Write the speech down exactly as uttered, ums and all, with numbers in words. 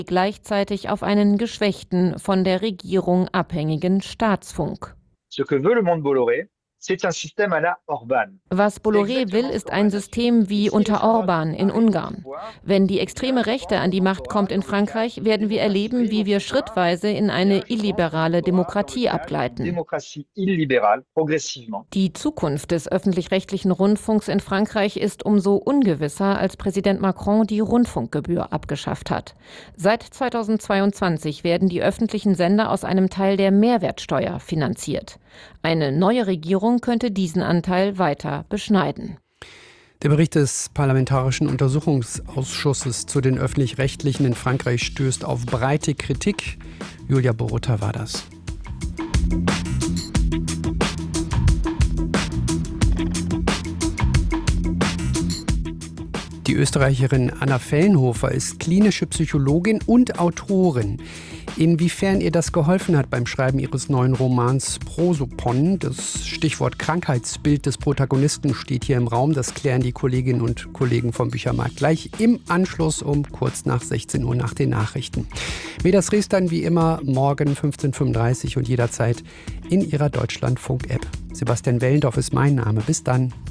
gleichzeitig auf einen geschwächten, von der Regierung abhängigen Staatsfunk. Ce que veut le monde Bolloré, c'est un système à la Orbán. Was Bolloré will, ist ein System wie unter Orban in Ungarn. Wenn die extreme Rechte an die Macht kommt in Frankreich, werden wir erleben, wie wir schrittweise in eine illiberale Demokratie abgleiten. Die Zukunft des öffentlich-rechtlichen Rundfunks in Frankreich ist umso ungewisser, als Präsident Macron die Rundfunkgebühr abgeschafft hat. Seit zweitausendzweiundzwanzig werden die öffentlichen Sender aus einem Teil der Mehrwertsteuer finanziert. Eine neue Regierung könnte diesen Anteil weiter beschneiden. Der Bericht des Parlamentarischen Untersuchungsausschusses zu den Öffentlich-Rechtlichen in Frankreich stößt auf breite Kritik. Julia Borutta war das. Die Österreicherin Anna Fellenhofer ist klinische Psychologin und Autorin. Inwiefern ihr das geholfen hat beim Schreiben ihres neuen Romans Prosopon, das Stichwort Krankheitsbild des Protagonisten steht hier im Raum, das klären die Kolleginnen und Kollegen vom Büchermarkt gleich im Anschluss um kurz nach sechzehn Uhr nach den Nachrichten. Medias Res dann wie immer morgen fünfzehn Uhr fünfunddreißig und jederzeit in ihrer Deutschlandfunk-App. Sebastian Wellendorf ist mein Name. Bis dann.